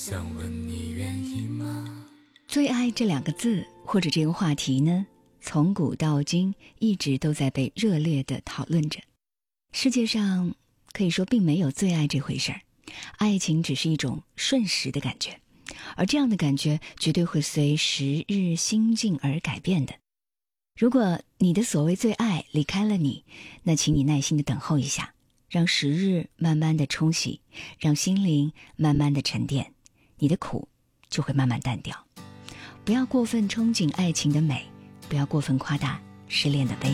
想问你愿意吗？ 最爱这两个字或者这个话题呢，从古到今一直都在被热烈地讨论着。世界上可以说并没有最爱这回事儿，爱情只是一种瞬时的感觉，而这样的感觉绝对会随时日心境而改变的。如果你的所谓最爱离开了你，那请你耐心地等候一下，让时日慢慢地冲洗，让心灵慢慢地沉淀，你的苦就会慢慢淡掉。不要过分憧憬爱情的美，不要过分夸大失恋的悲。